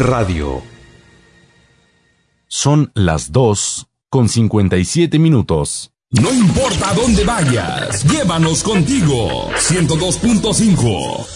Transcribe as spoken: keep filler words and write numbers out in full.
Radio. Son las dos con cincuenta y siete minutos. No importa dónde vayas, llévanos contigo. ciento dos punto cinco